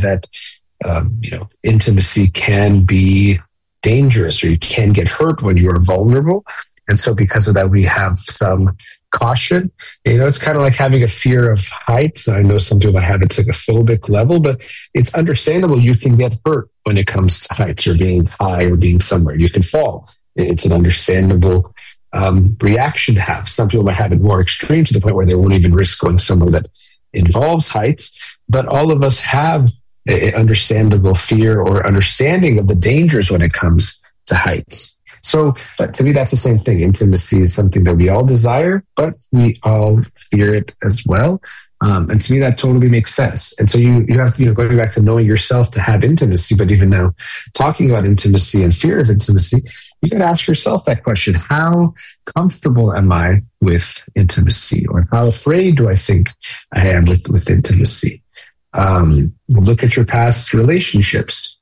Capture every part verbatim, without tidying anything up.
that um, you know, intimacy can be dangerous, or you can get hurt when you are vulnerable. And so because of that, we have some caution. You know, it's kind of like having a fear of heights. I know some people have it to a phobic level, but it's understandable. You can get hurt when it comes to heights or being high or being somewhere. You can fall. It's an understandable um, reaction to have. Some people might have it more extreme to the point where they won't even risk going somewhere that involves heights. But all of us have an understandable fear or understanding of the dangers when it comes to heights. So but to me, that's the same thing. Intimacy is something that we all desire, but we all fear it as well. Um, and to me, that totally makes sense. And so you, you have, you know, going back to knowing yourself to have intimacy, but even now talking about intimacy and fear of intimacy, you got to ask yourself that question. How comfortable am I with intimacy? Or how afraid do I think I am with, with intimacy? Um, look at your past relationships.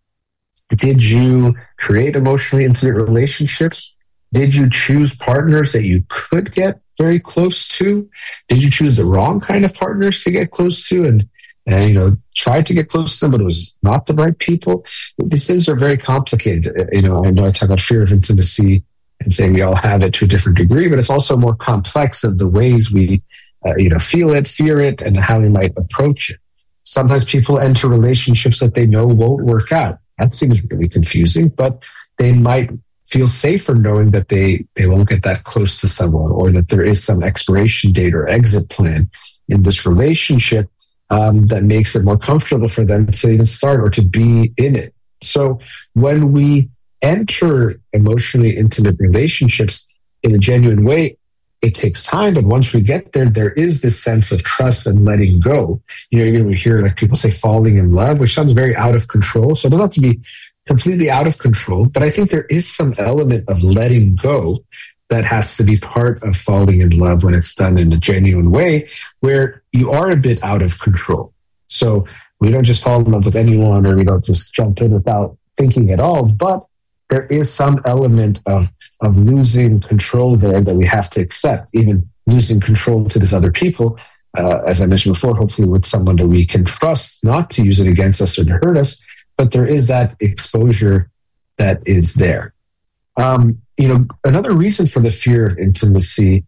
Did you create emotionally intimate relationships? Did you choose partners that you could get very close to? Did you choose the wrong kind of partners to get close to and, and you know, tried to get close to them, but it was not the right people? These things are very complicated. You know, I know I talk about fear of intimacy and saying we all have it to a different degree, but it's also more complex of the ways we, uh, you know, feel it, fear it, and how we might approach it. Sometimes people enter relationships that they know won't work out. That seems really confusing, but they might feel safer knowing that they, they won't get that close to someone, or that there is some expiration date or exit plan in this relationship um, that makes it more comfortable for them to even start or to be in it. So when we enter emotionally intimate relationships in a genuine way, it takes time, but once we get there, there is this sense of trust and letting go. You know, you're going to hear like people say falling in love, which sounds very out of control. So it doesn't have to be completely out of control, but I think there is some element of letting go that has to be part of falling in love when it's done in a genuine way, where you are a bit out of control. So we don't just fall in love with anyone, or we don't just jump in without thinking at all, but there is some element of, of losing control there that we have to accept, even losing control to these other people, uh, as I mentioned before, hopefully with someone that we can trust not to use it against us or to hurt us, but there is that exposure that is there. Um, you know, another reason for the fear of intimacy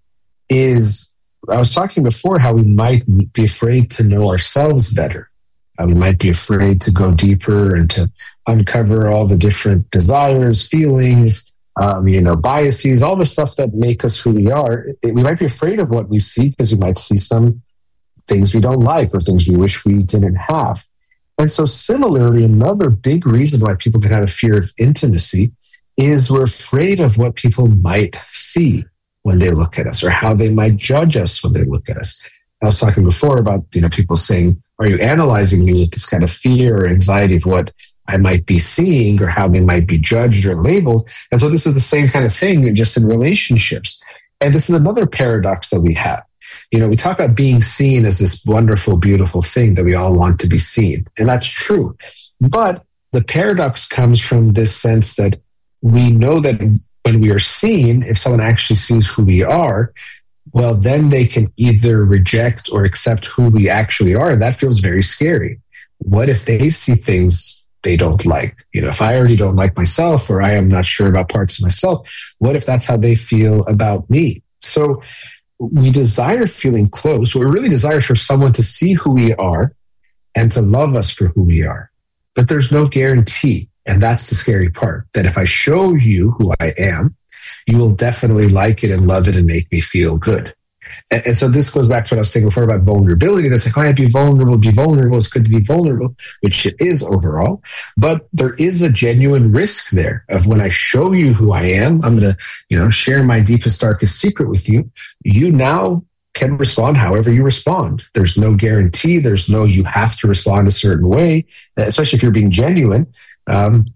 is, I was talking before how we might be afraid to know ourselves better. Uh, we might be afraid to go deeper and to uncover all the different desires, feelings, um, you know, biases, all the stuff that make us who we are. It, we might be afraid of what we see because we might see some things we don't like or things we wish we didn't have. And so similarly, another big reason why people can have a fear of intimacy is we're afraid of what people might see when they look at us, or how they might judge us when they look at us. I was talking before about, you know, people saying, are you analyzing me with this kind of fear or anxiety of what I might be seeing or how they might be judged or labeled? And so this is the same kind of thing just in relationships. And this is another paradox that we have. You know, we talk about being seen as this wonderful, beautiful thing that we all want to be seen. And that's true. But the paradox comes from this sense that we know that when we are seen, if someone actually sees who we are, well, then they can either reject or accept who we actually are. And that feels very scary. What if they see things they don't like? You know, if I already don't like myself, or I am not sure about parts of myself, what if that's how they feel about me? So we desire feeling close. We really desire for someone to see who we are and to love us for who we are. But there's no guarantee. And that's the scary part, that if I show you who I am, you will definitely like it and love it and make me feel good. And, and so this goes back to what I was saying before about vulnerability. That's like, oh, I'd be vulnerable, be vulnerable. It's good to be vulnerable, which it is overall. But there is a genuine risk there of when I show you who I am, I'm going to, you know, share my deepest, darkest secret with you. You now can respond however you respond. There's no guarantee. There's no, you have to respond a certain way, especially if you're being genuine. Um,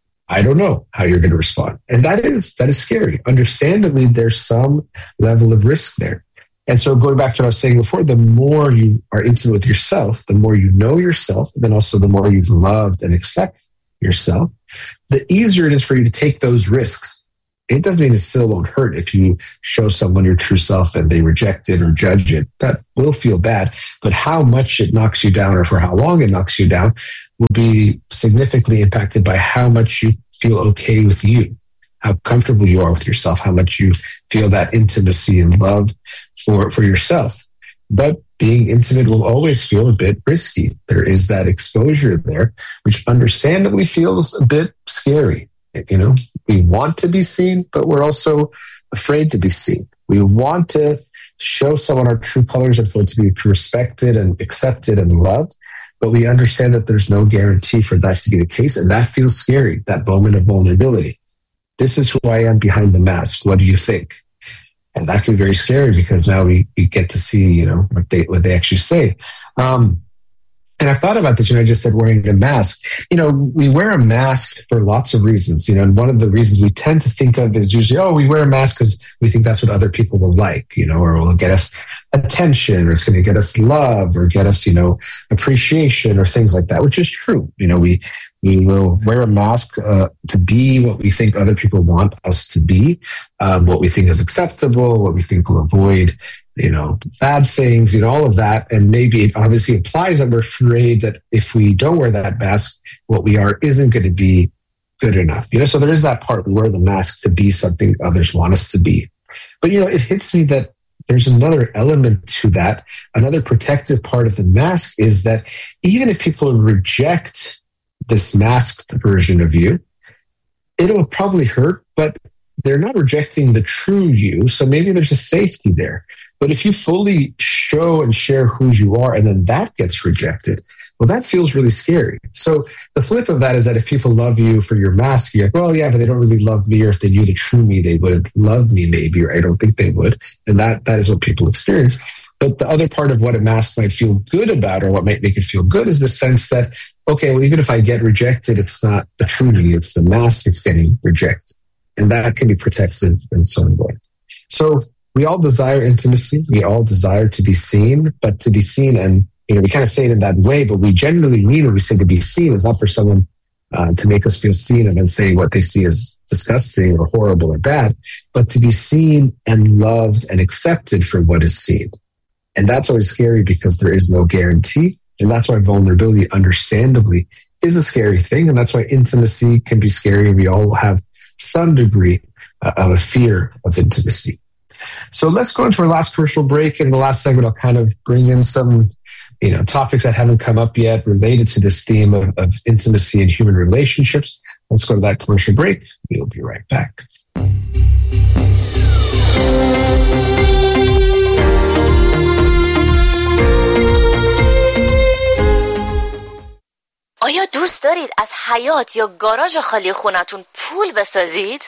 I don't know how you're going to respond. And that is, that is scary. Understandably, there's some level of risk there. And so going back to what I was saying before, the more you are intimate with yourself, the more you know yourself, and then also the more you've loved and accept yourself, the easier it is for you to take those risks. It doesn't mean it still won't hurt if you show someone your true self and they reject it or judge it. That will feel bad. But how much it knocks you down, or for how long it knocks you down, will be significantly impacted by how much you feel okay with you, how comfortable you are with yourself, how much you feel that intimacy and love for, for yourself. But being intimate will always feel a bit risky. There is that exposure there, which understandably feels a bit scary. You know, we want to be seen, but we're also afraid to be seen. We want to show someone our true colors and for it to be respected and accepted and loved, but we understand that there's no guarantee for that to be the case, and that feels scary, that moment of vulnerability. This is who I am behind the mask. What do you think? And that can be very scary because now we, we get to see, you know, what they what they actually say. Um, and I've thought about this, you know, I just said wearing a mask. You know, we wear a mask for lots of reasons, you know, and one of the reasons we tend to think of is usually, oh, we wear a mask because we think that's what other people will like, you know, or will get us attention, or it's going to get us love, or get us, you know, appreciation, or things like that, which is true. You know, we we will wear a mask uh, to be what we think other people want us to be, um, what we think is acceptable, what we think will avoid, you know, bad things, you know, all of that. And maybe it obviously implies that we're afraid that if we don't wear that mask, what we are isn't going to be good enough. You know, so there is that part, we wear the mask to be something others want us to be. But, you know, it hits me that there's another element to that. Another protective part of the mask is that even if people reject this masked version of you, it'll probably hurt, but they're not rejecting the true you. So maybe there's a safety there. But if you fully show and share who you are and then that gets rejected, well, that feels really scary. So the flip of that is that if people love you for your mask, you're like, well, yeah, but they don't really love me. Or if they knew the true me, they wouldn't love me maybe, or I don't think they would. And that that is what people experience. But the other part of what a mask might feel good about, or what might make it feel good, is the sense that, okay, well, even if I get rejected, it's not the true me, it's the mask that's getting rejected. And that can be protective in some way. So we all desire intimacy. We all desire to be seen, but to be seen, and you know, we kind of say it in that way, but we generally mean when we say to be seen is not for someone uh, to make us feel seen and then say what they see is disgusting or horrible or bad, but to be seen and loved and accepted for what is seen. And that's always scary because there is no guarantee. And that's why vulnerability, understandably, is a scary thing. And that's why intimacy can be scary. We all have some degree uh, of a fear of intimacy. So let's go into our last commercial break. In the last segment, I'll kind of bring in some, you know, topics that haven't come up yet related to this theme of, of intimacy and human relationships. Let's go to that commercial break. We'll be right back. آیا دوست دارید از حیاط یا گاراژ خالی خونتون پول بسازید؟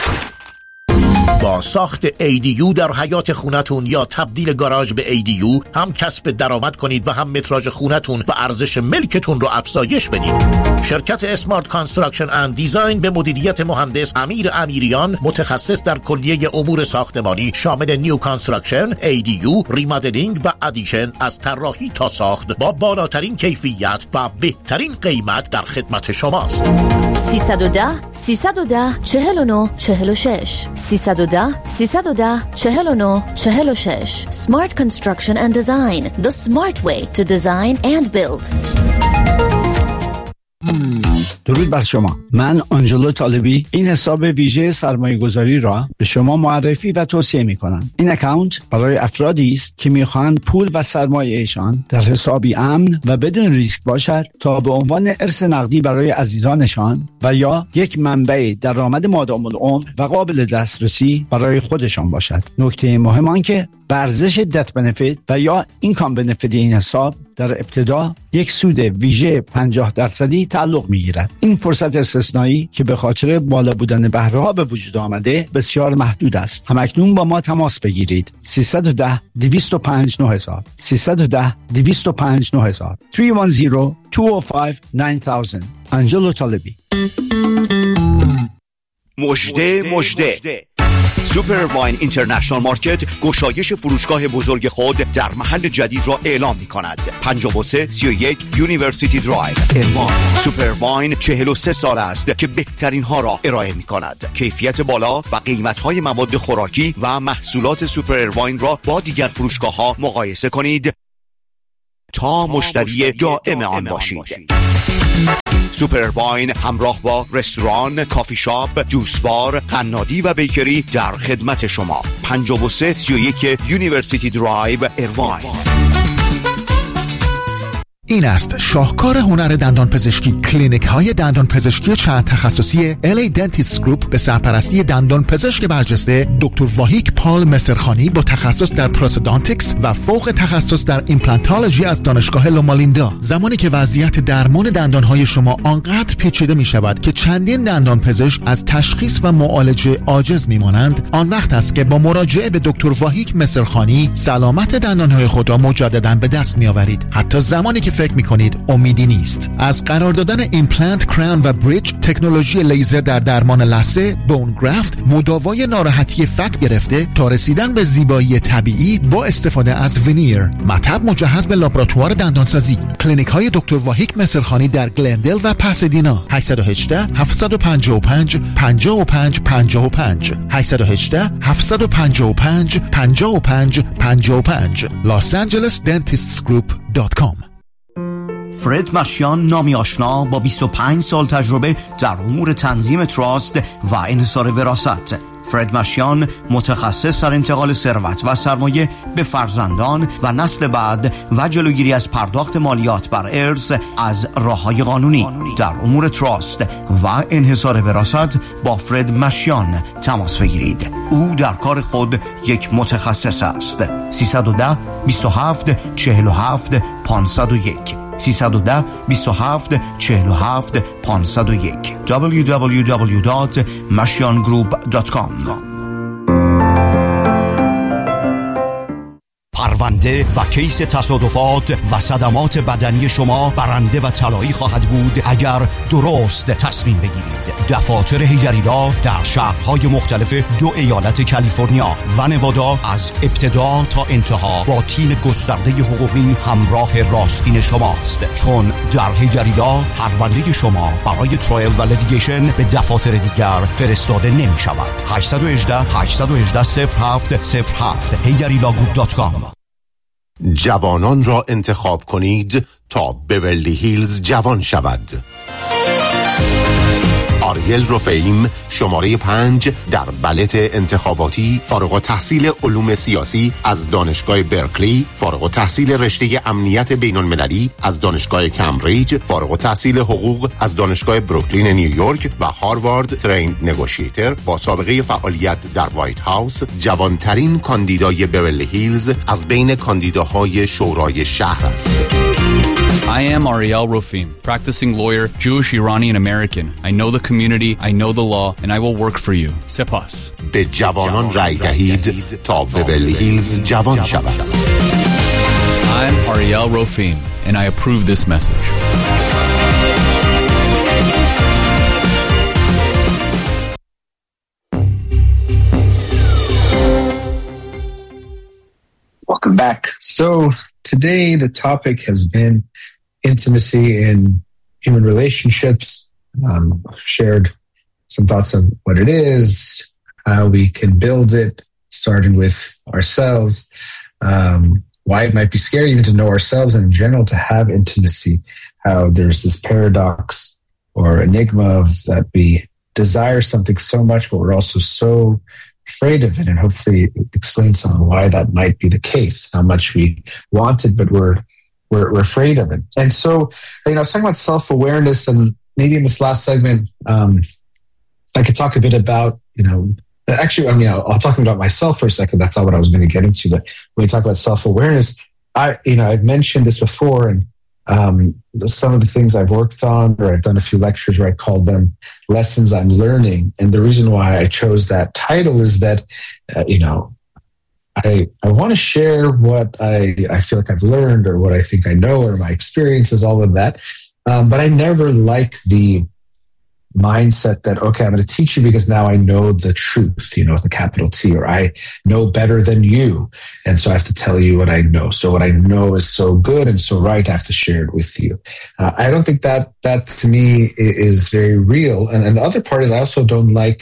با ساخت ای دی یو در حیاط خونتون یا تبدیل گاراژ به ای دی یو هم کسب درآمد کنید و هم متراژ خونتون و ارزش ملکتون رو افزایش بدید. شرکت اسمارت کانستراکشن اند دیزاین به مدیریت مهندس امیر امیریان، متخصص در کلیه امور ساختمانی شامل نیو کانستراکشن، ای دی یو، ریمادلینگ و ادیشن، از طراحی تا ساخت با بالاترین کیفیت و بهترین قیمت در خدمت شماست. سیصد و ده سیصد و ده چهل و نه چهل و شش سیصد و ده سیصد و ده چهل و نه چهل و شش. Smart Construction and Design, the smart way to design and build. درود بر شما. من آنجلو طالبی این حساب ویژه سرمایه گذاری را به شما معرفی و توصیه می کنم. این اکانت برای افرادی است که می خواهند پول و سرمایه‌شان در حسابی امن و بدون ریسک باشد تا به عنوان ارث نقدی برای عزیزانشان و یا یک منبع درآمد مادام العمر و قابل دسترسی برای خودشان باشد. نکته مهم آن که ارزش دت بنفیت و یا اینکام بنفیت این حساب در ابتدا یک سود ویژه پنجاه درصدی تعلق می‌گیرد. این فرصت استثنایی که به خاطر بالا بودن بهره‌ها به وجود آمده بسیار محدود است. همکنون با ما تماس بگیرید. سیصد و ده دویست و پنج نه هزار سیصد و ده دویست و پنج نه هزار سه یک صفر دو دو پنج نه هزار. آنجلو طالبی. مژده مژده سوپر واین اینترنشنال مارکت گشایش فروشگاه بزرگ خود در محل جدید را اعلام می کند. پنجاه و سه سی و یک یونیورسیتی درایو امان. سوپر واین چهل و سه سال است که بهترین ها را ارائه می کند. کیفیت بالا و قیمت های مواد خوراکی و محصولات سوپر واین را با دیگر فروشگاه ها مقایسه کنید تا مشتری دائم آن باشید. سوپر واین همراه با رستوران، کافی شاپ، جوس بار، قنادی و بیکری در خدمت شما. پنجاه و سه سی و یک یونیورسیتی درایو، ایرواین. این است شاهکار هنر دندان پزشکی. کلینیک های دندان پزشکی چند تخصصی ال ای Dentist Group به سرپرستی دندان پزشک برجسته دکتر واهیک پال مصرخانی با تخصص در پروستودانتیکس و فوق تخصص در ایمپلانتولوژی از دانشگاه لومالیندا. زمانی که وضعیت درمان دندان های شما آنقدر پیچیده می شود که چندین دندان پزشک از تشخیص و معالجه عاجز می مانند، آن وقت است که با مراجعه به دکتر واهیک مصرخانی سلامت دندان های خود را مجددا به دست می آورید، حتی زمانی که فکر میکنید امیدی نیست. از قرار دادن ایمپلنت، کراون و بریج، تکنولوژی لیزر در درمان لثه، بون گرافت، مداوای ناراحتی فک گرفته تا رسیدن به زیبایی طبیعی با استفاده از وینیر، مطب مجهز به لابراتوار دندانسازی. کلینیک های دکتر واهیک مصرخانی در گلندل و پاسادینا. هشت یک هشت هفت پنج پنج پنج پنج پنج پنج هشت یک هشت هفت پنج پنج پنج پنج پنج پنج los angeles dentists group dot com. فرد مشیان، نامی آشنا با بیست و پنج سال تجربه در امور تنظیم تراست و انحصار وراثت. فرد مشیان متخصص در انتقال ثروت و سرمایه به فرزندان و نسل بعد و جلوگیری از پرداخت مالیات بر ارث از راه‌های قانونی. در امور تراست و انحصار وراثت با فرد مشیان تماس بگیرید. او در کار خود یک متخصص است. سیصد و ده بیست و هفت چهل و هفت پانصد و یک سیصد و ده بیست و هفت چهل و هفت پانصد و یک دبلیو دبلیو دبلیو دات مشیان گروپ دات کام. پرونده و کیس تصادفات و صدمات بدنی شما برنده و طلایی خواهد بود اگر درست تصمیم بگیرید. دفاتر هیجریلا در شهرهای مختلف دو ایالت کالیفرنیا و نوادا از ابتدا تا انتها با تیم گسترده حقوقی همراه راستین شماست، چون در هیجریلا پرونده شما برای ترایل و لیتیگیشن به دفاتر دیگر فرستاده نمی شود. هشت یک هشت هشت یک هشت صفر هفت صفر هفت هیجریلا گروپ دات کام. جوانان را انتخاب کنید تا بیورلی هیلز جوان شود. آریل رفیم، شماره پنج در بلت انتخاباتی، فارغ التحصیل علوم سیاسی از دانشگاه برکلی، فارغ التحصیل رشته امنیت بین المللی از دانشگاه کمبریج، فارغ التحصیل حقوق از دانشگاه بروکلین نیویورک و هاروارد ترین نگوشیتر با سابقه فعالیت در وایت هاوس، جوانترین کاندیدای بیورلی هیلز از بین کاندیداهای شورای شهر است. I am Ariel Rofim, practicing lawyer, Jewish, Iranian American. I know the community, I know the law, and I will work for you. Sepas. به جوانان رای دهید تا بیورلی هیلز جوان شود. I'm Ariel Rofim, and I approve this message. Welcome back. So today the topic has been intimacy in human relationships. Um, shared some thoughts on what it is, how we can build it, starting with ourselves, um, why it might be scary even to know ourselves and in general to have intimacy, how there's this paradox or enigma of that we desire something so much, but we're also so afraid of it, and hopefully explain some of why that might be the case, how much we want it, but we're, we're, we're afraid of it. And so, you know, I was talking about self-awareness, and maybe in this last segment, um, I could talk a bit about, you know, actually, I mean, I'll, I'll talk about myself for a second. That's not what I was going to get into, but when we talk about self-awareness, I, you know, I've mentioned this before, and um, some of the things I've worked on, or I've done a few lectures where I called them lessons I'm learning. And the reason why I chose that title is that, uh, you know, I, I want to share what I, I feel like I've learned or what I think I know or my experiences, all of that. Um, but I never like the mindset that, okay, I'm going to teach you because now I know the truth, you know, with a capital T, or I know better than you. And so I have to tell you what I know. So what I know is so good and so right, I have to share it with you. Uh, I don't think that, that to me is very real. And, and the other part is I also don't like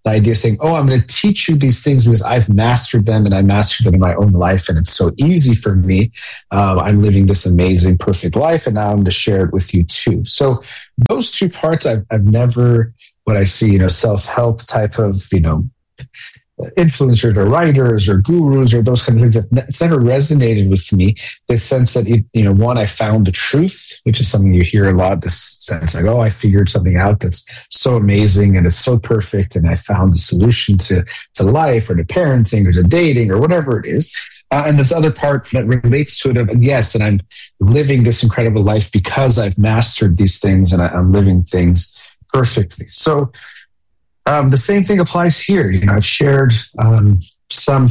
the idea of saying, oh, I'm going to teach you these things because I've mastered them and I mastered them in my own life. And it's so easy for me. Um, I'm living this amazing, perfect life. And now I'm going to share it with you too. So those two parts, I've, I've never, what I see, you know, self-help type of, you know, influencers or writers or gurus or those kind of things. It's never resonated with me. The sense that, it, you know, one, I found the truth, which is something you hear a lot, this sense like, oh, I figured something out that's so amazing and it's so perfect. And I found the solution to, to life or to parenting or to dating or whatever it is. Uh, and this other part that relates to it of, yes, and I'm living this incredible life because I've mastered these things and I, I'm living things perfectly. So, Um, the same thing applies here. You know, I've shared um, some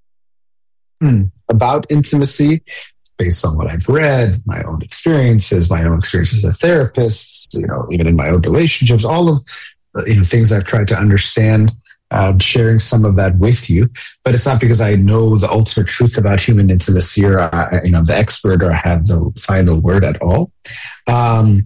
th- about intimacy based on what I've read, my own experiences, my own experiences as a therapist, you know, even in my own relationships, all of the you know, things I've tried to understand, uh, sharing some of that with you. But it's not because I know the ultimate truth about human intimacy or, I, you know, I'm the expert or I have the final word at all. Um,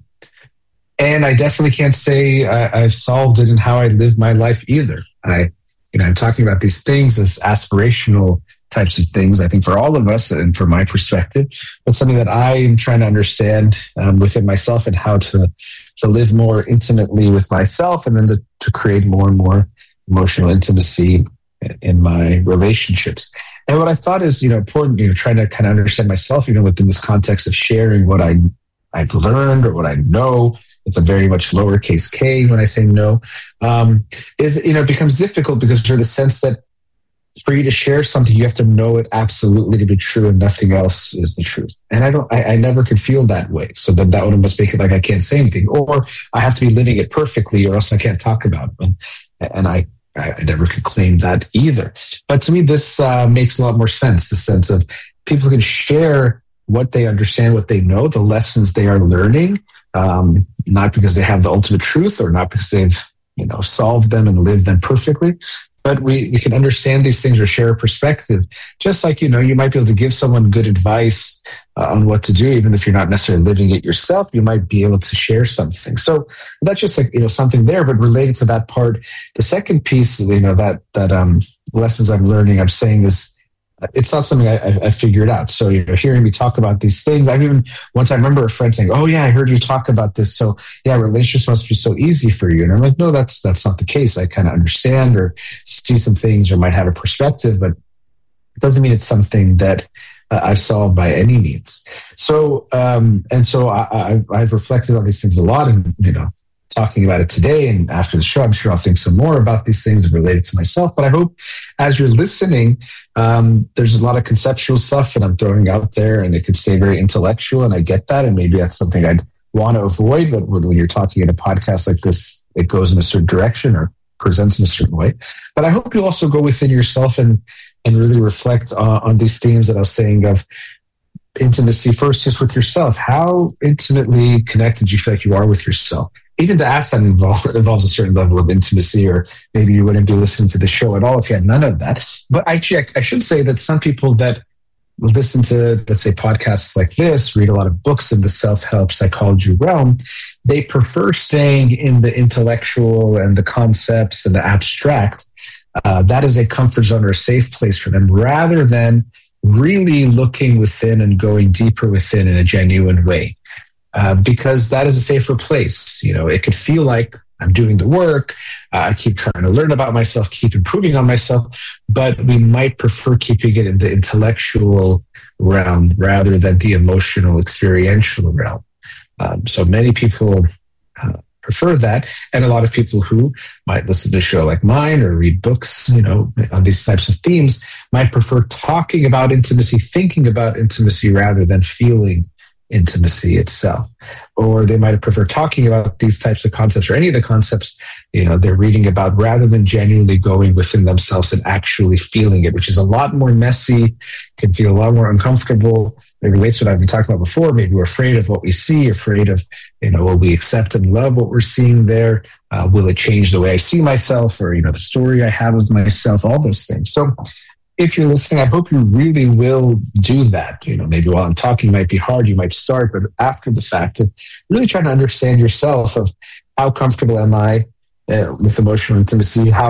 And I definitely can't say I, I've solved it in how I live my life either. I, you know, I'm talking about these things as aspirational types of things, I think for all of us and from my perspective, but something that I'm trying to understand um, within myself and how to, to live more intimately with myself and then to, to create more and more emotional intimacy in my relationships. And what I thought is, you know, important, you know, trying to kind of understand myself, you know, within this context of sharing what I, I've learned or what I know, with a very much lowercase k when I say no, um, is, you know, it becomes difficult because there's the sense that for you to share something, you have to know it absolutely to be true and nothing else is the truth. And I don't, I, I never could feel that way. So then that would almost make it like I can't say anything or I have to be living it perfectly or else I can't talk about it. And, and I, I never could claim that either. But to me, this uh, makes a lot more sense, the sense of people can share what they understand, what they know, the lessons they are learning, um, not because they have the ultimate truth or not because they've, you know, solved them and lived them perfectly, but we, we can understand these things or share a perspective. Just like, you know, you might be able to give someone good advice uh, on what to do, even if you're not necessarily living it yourself, you might be able to share something. So that's just like, you know, something there, but related to that part. The second piece, you know, that, that, um, lessons I'm learning, I'm saying is, it's not something I, I figured out. So, you know, hearing me talk about these things, I even once I remember a friend saying, "Oh yeah, I heard you talk about this. So yeah, relationships must be so easy for you." And I'm like, no, that's that's not the case. I kind of understand or see some things or might have a perspective, but it doesn't mean it's something that uh, I've solved by any means. So, um, and so I, I, I've reflected on these things a lot, and you know, talking about it today and after the show, I'm sure I'll think some more about these things related to myself. But I hope as you're listening, um, there's a lot of conceptual stuff and I'm throwing out there and it could stay very intellectual. And I get that. And maybe that's something I'd want to avoid. But when you're talking in a podcast like this, it goes in a certain direction or presents in a certain way. But I hope you also go within yourself and, and really reflect uh, on these themes that I was saying of intimacy first, just with yourself. How intimately connected do you feel like you are with yourself? Even to ask that involve, involves a certain level of intimacy, or maybe you wouldn't be listening to the show at all if you had none of that. But actually, I should say that some people that listen to, let's say, podcasts like this, read a lot of books in the self-help psychology realm, they prefer staying in the intellectual and the concepts and the abstract. Uh, that is a comfort zone or a safe place for them, rather than really looking within and going deeper within in a genuine way. Uh, because that is a safer place. You know, it could feel like I'm doing the work. Uh, I keep trying to learn about myself, keep improving on myself, but we might prefer keeping it in the intellectual realm rather than the emotional, experiential realm. Um, so many people uh, prefer that. And a lot of people who might listen to a show like mine or read books, you know, on these types of themes might prefer talking about intimacy, thinking about intimacy rather than feeling intimacy itself. Or they might prefer talking about these types of concepts or any of the concepts, you know, they're reading about rather than genuinely going within themselves and actually feeling it, which is a lot more messy, can feel a lot more uncomfortable. It relates to what I've been talking about before. Maybe we're afraid of what we see, afraid of, you know, will we accept and love what we're seeing there? Uh, will it change the way I see myself or, you know, the story I have of myself, all those things. So if you're listening, I hope you really will do that. You know, maybe while I'm talking might be hard, you might start, but after the fact of really trying to understand yourself of how comfortable am I uh, with emotional intimacy? How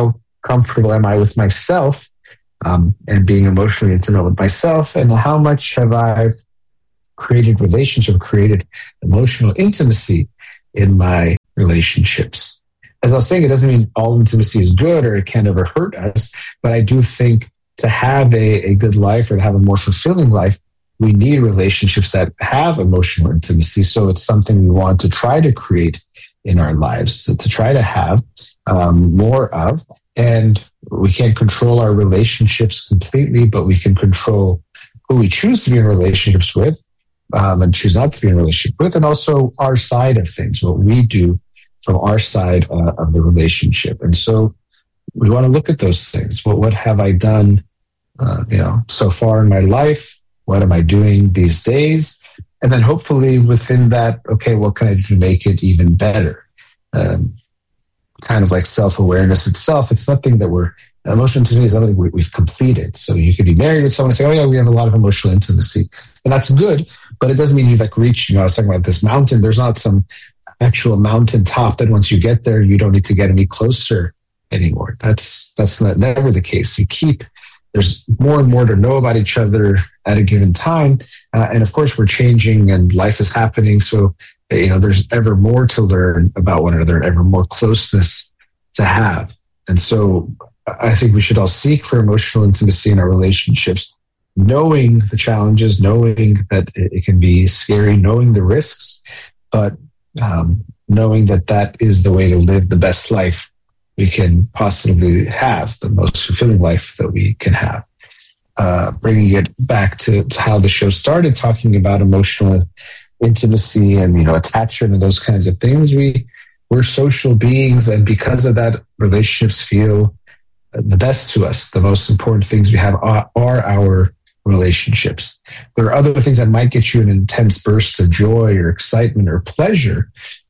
comfortable am I with myself um, and being emotionally intimate with myself? And how much have I created relationship, created emotional intimacy in my relationships? As I was saying, it doesn't mean all intimacy is good or it can't ever hurt us, but I do think to have a, a good life or to have a more fulfilling life, we need relationships that have emotional intimacy. So it's something we want to try to create in our lives, so to try to have um, more of. And we can't control our relationships completely, but we can control who we choose to be in relationships with um, and choose not to be in a relationship with, and also our side of things, what we do from our side uh, of the relationship. And so we want to look at those things. Well, what have I done, uh, you know, so far in my life? What am I doing these days? And then hopefully within that, okay, what can I do to make it even better? Um, kind of like self-awareness itself. It's nothing that we're, emotional intimacy is something we, we've completed. So you could be married with someone and say, oh yeah, we have a lot of emotional intimacy. And that's good, but it doesn't mean you've like reached, you know, I was talking about this mountain. There's not some actual mountain top that once you get there, you don't need to get any closer anymore. That's, that's not, never the case. You keep, there's more and more to know about each other at a given time. Uh, and of course we're changing and life is happening. So, you know, there's ever more to learn about one another, ever more closeness to have. And so I think we should all seek for emotional intimacy in our relationships, knowing the challenges, knowing that it can be scary, knowing the risks, but um, knowing that that is the way to live the best life we can possibly have, the most fulfilling life that we can have. Uh, bringing it back to, to how the show started, talking about emotional intimacy and, you know, attachment and those kinds of things. We, we're social beings, and because of that, relationships feel the best to us. The most important things we have are, are our relationships. There are other things that might get you an intense burst of joy or excitement or pleasure.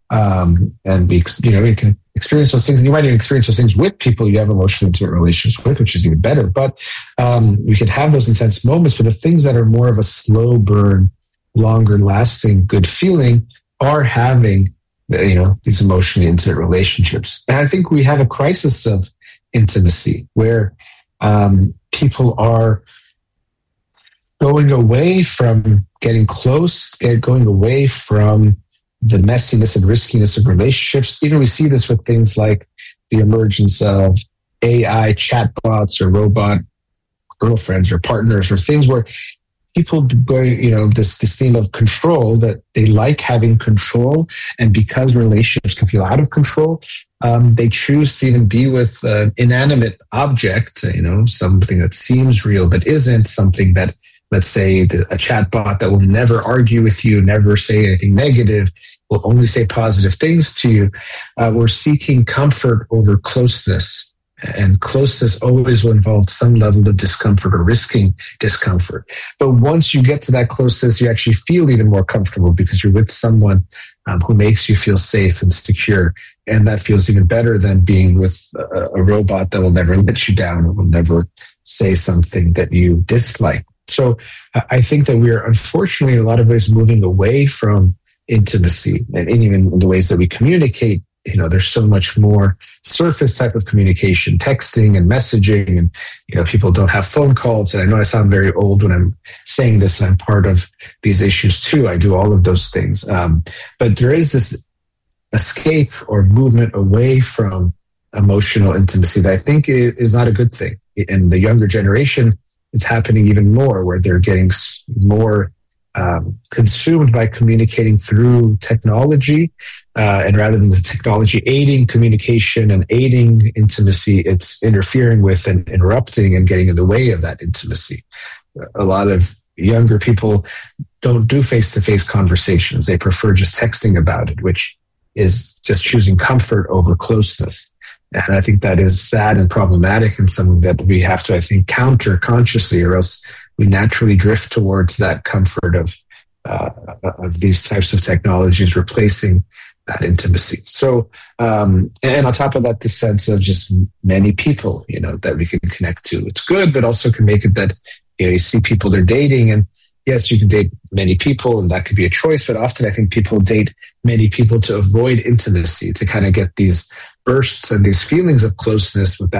Um, and be, you know, you can experience those things, and you might even experience those things with people you have emotional intimate relationships with, which is even better. But um, we can have those intense moments, but the things that are more of a slow burn, longer lasting good feeling are having, you know, these emotionally intimate relationships. And I think we have a crisis of intimacy where um, people are going away from getting close, going away from the messiness and riskiness of relationships. Even we see this with things like the emergence of A I chatbots or robot girlfriends or partners, or things where people go, you know, this, this theme of control, that they like having control. And because relationships can feel out of control, um, they choose to even be with an inanimate object, you know, something that seems real but isn't, something that, let's say, a chatbot that will never argue with you, never say anything negative, will only say positive things to you. Uh, we're seeking comfort over closeness. And closeness always will involve some level of discomfort or risking discomfort. But once you get to that closeness, you actually feel even more comfortable because you're with someone um, who makes you feel safe and secure. And that feels even better than being with a, a robot that will never let you down or will never say something that you dislike. So I think that we are unfortunately in a lot of ways moving away from intimacy, and even in the ways that we communicate. You know, there's so much more surface type of communication, texting and messaging, and, you know, people don't have phone calls. And I know I sound very old when I'm saying this. I'm part of these issues too. I do all of those things. Um, but there is this escape or movement away from emotional intimacy that I think is not a good thing. In the younger generation, it's happening even more, where they're getting more Um, consumed by communicating through technology, uh, and rather than the technology aiding communication and aiding intimacy, it's interfering with and interrupting and getting in the way of that intimacy. A lot of younger people don't do face-to-face conversations. They prefer just texting about it, which is just choosing comfort over closeness. And I think that is sad and problematic, and something that we have to, I think, counter consciously, or else we naturally drift towards that comfort of uh, of these types of technologies replacing that intimacy. So, um, and on top of that, the sense of just many people, you know, that we can connect to. It's good, but also can make it that, you know, you see people they're dating, and yes, you can date many people, and that could be a choice. But often I think people date many people to avoid intimacy, to kind of get these bursts and these feelings of closeness without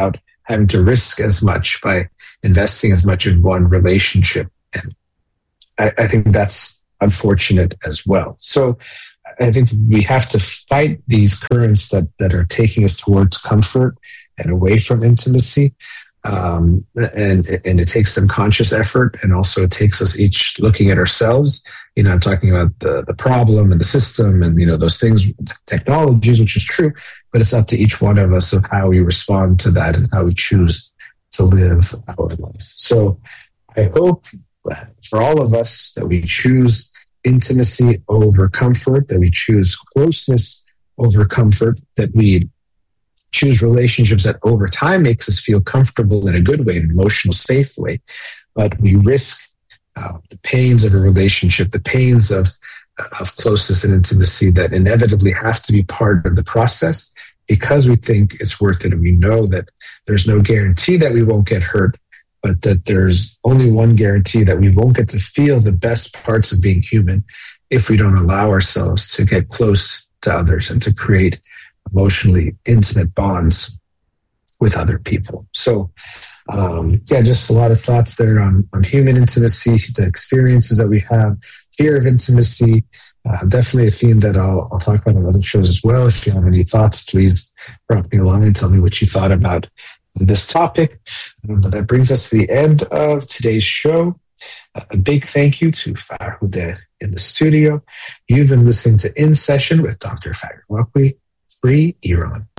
having to risk as much by investing as much in one relationship. And I, I think that's unfortunate as well. So I think we have to fight these currents that, that are taking us towards comfort and away from intimacy. Um, and, and it takes some conscious effort, and also it takes us each looking at ourselves. You know, I'm talking about the, the problem and the system and, you know, those things, technologies, which is true, but it's up to each one of us of how we respond to that and how we choose to live our life. So I hope for all of us that we choose intimacy over comfort, that we choose closeness over comfort, that we choose relationships that over time makes us feel comfortable in a good way, an emotional, safe way, but we risk uh, the pains of a relationship, the pains of, of closeness and intimacy that inevitably have to be part of the process because we think it's worth it. And we know that there's no guarantee that we won't get hurt, but that there's only one guarantee that we won't get to feel the best parts of being human if we don't allow ourselves to get close to others and to create emotionally intimate bonds with other people. So, um, yeah, just a lot of thoughts there on, on human intimacy, the experiences that we have, fear of intimacy, uh, definitely a theme that I'll, I'll talk about on other shows as well. If you have any thoughts, please drop me a line and tell me what you thought about this topic. Um, but that brings us to the end of today's show. A big thank you to Farhuda in the studio. You've been listening to In Session with Doctor Farhuda Wakwi, Free Iran.